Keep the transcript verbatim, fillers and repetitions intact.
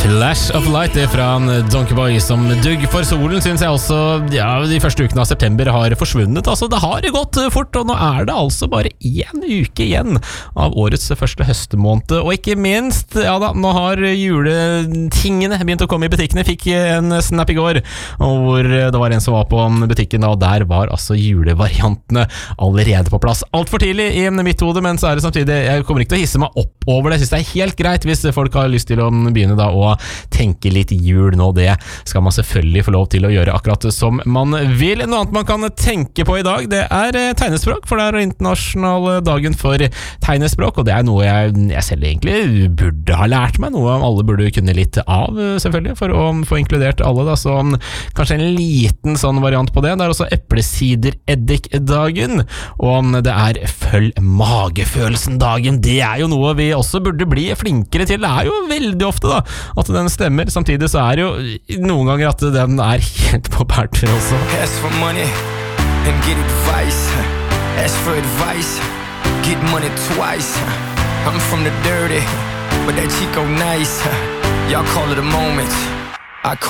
Flash of Light er fra en Donkey Boy som dugg for solen, synes jeg også. Ja, de første ukene av september har forsvunnet. Altså, det har gått fort, og nå er det altså bare en uke igjen av årets første høstmåned. Og ikke minst, ja da, nå har juletingene begynt å komme i butikkene. Jeg fikk en snap i går, hvor det var en som var på butikken, og der var altså julevariantene allerede på plass. Alt for tidlig i mitt hode, men så er det samtidig, jeg kommer ikke til å hisse meg opp over det. Jeg synes det er helt greit hvis folk har lyst til å begynne da å tenke litt jul nå. Det skal man selvfølgelig få lov til å gjøre akkurat som man vil. Noe annet man kan tenke på i dag, det er tegnespråk, for det er internasjonal dagen for tegnespråk, og det er noe jeg, jeg selv egentlig burde ha lært meg, noe alle burde kunne litt av, selvfølgelig, for å få inkludert alle da, så kanskje en liten sånn variant på det. Det er også eplesidereddik-dagen, og det er følg magefølelsen-dagen. Det er jo noe vi også burde bli flinkere til. Det er jo veldig ofte da, at den stemmer. Samtidig så er det jo noen ganger at den er helt på bærtur også. Ask for money and get advice. Ask for advice, get money twice. I'm from the dirty, but that Chico nice. Y'all call it a moment, I call